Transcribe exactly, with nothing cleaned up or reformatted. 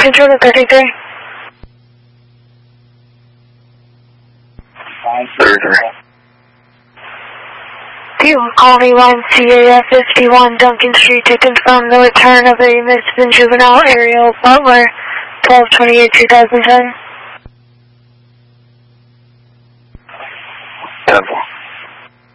Control to thirty-three. thirty-three. You call me one C A F fifty-one Duncan Street to confirm the return of a missing juvenile Ariel Butler, twelve twenty-eight two thousand ten.